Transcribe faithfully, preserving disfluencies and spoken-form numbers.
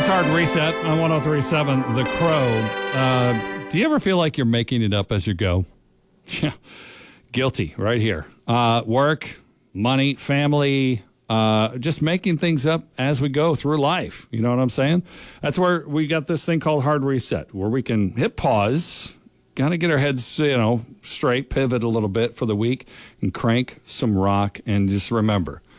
Hard Reset on one oh three point seven The Crow. Uh, do you ever feel like you're making it up as you go? Yeah, guilty right here. Uh, work, money, family, uh, just making things up as we go through life. You know what I'm saying? That's where we got this thing called Hard Reset, where we can hit pause, kind of get our heads, you know, straight, pivot a little bit for the week, and crank some rock, and just remember,